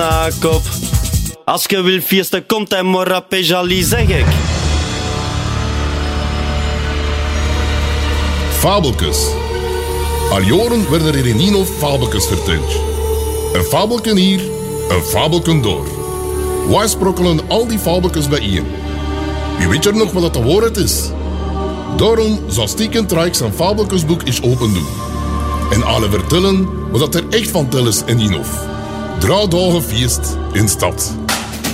kop. Als je wil feesten, komt hij maar op Jali, zeg ik. Fabeltjes. Al jaren werden er in Ninov fabeltjes verteld. Een fabeltje hier, een fabeltje door. Wij sprokkelen al die fabeltjes bijeen. Wie weet er nog wat de waarheid is? Daarom zal Stieken Trijk zijn fabeltjesboek eens open doen. En alle vertellen wat er echt van tel is in Ninov. 3 dagen feest in stad.